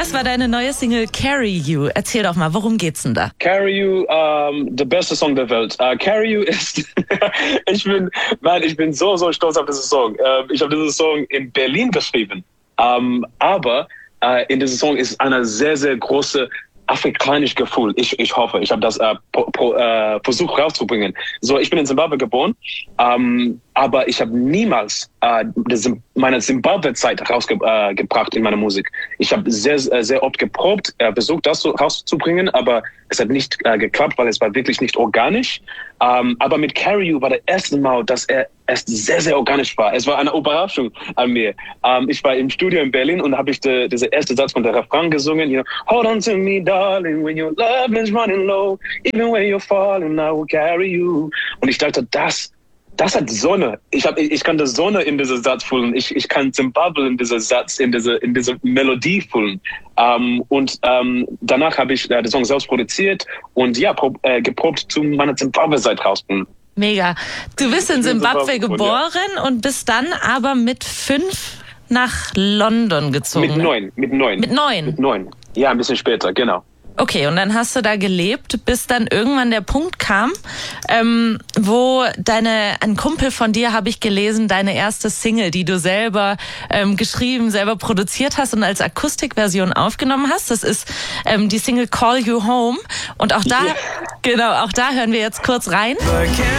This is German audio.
Das war deine neue Single Carry You. Erzähl doch mal, worum geht's denn da? Carry You, der beste Song der Welt. Carry You ist, ich bin so stolz auf diesen Song. Ich habe diesen Song in Berlin geschrieben. Aber in diesem Song ist eine sehr, sehr große afrikanische Gefühl. Ich hoffe, ich habe das versucht rauszubringen. So, ich bin in Zimbabwe geboren, aber ich habe niemals meine Zimbabwe-Zeit rausgebracht in meiner Musik. Ich habe sehr, sehr oft geprobt, versucht, das rauszubringen, aber es hat nicht geklappt, weil es war wirklich nicht organisch. Aber mit Carry You war das erste Mal, dass er erst sehr, sehr organisch war. Es war eine Überraschung an mir. Ich war im Studio in Berlin und habe ich diesen ersten Satz von der Refrain gesungen. You know, hold on to me, darling, when your love is running low. Even when you're falling, I will carry you. Und ich dachte, das hat Sonne. Ich kann die Sonne in diesem Satz fühlen. Ich kann Zimbabwe in diesem Satz, in dieser Melodie fühlen. Danach habe ich den Song selbst produziert und geprobt zu meiner Zimbabwe-Seite rausbringen. Mega. Du bist in Zimbabwe geboren und bist dann aber mit 5 nach London gezogen. Mit 9. Ja, ein bisschen später, genau. Okay, und dann hast du da gelebt, bis dann irgendwann der Punkt kam, wo ein Kumpel von dir, habe ich gelesen, deine erste Single, die du selber geschrieben, selber produziert hast und als Akustikversion aufgenommen hast. Das ist die Single Call You Home. Und auch da, Genau, auch da hören wir jetzt kurz rein.